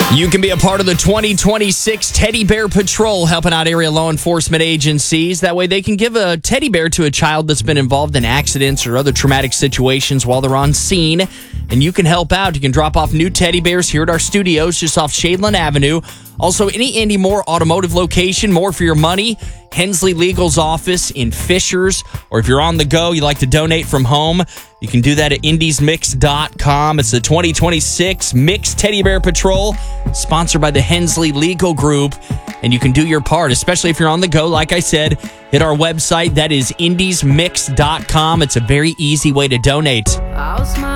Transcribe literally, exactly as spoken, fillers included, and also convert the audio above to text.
You can be a part of the twenty twenty-six Teddy Bear Patrol, helping out area law enforcement agencies. That way they can give a teddy bear to a child that's been involved in accidents or other traumatic situations while they're on scene. And you can help out. You can drop off new teddy bears here at our studios just off Shadeland Avenue. Also, any Andy Moore automotive location, more for your money. Hensley Legal's office in Fishers. Or if you're on the go, you like to donate from home, you can do that at indies mix dot com. It's the twenty twenty-six Mixed Teddy Bear Patrol, sponsored by the Hensley Legal Group. And you can do your part, especially if you're on the go. Like I said, hit our website. That is indies mix dot com. It's a very easy way to donate.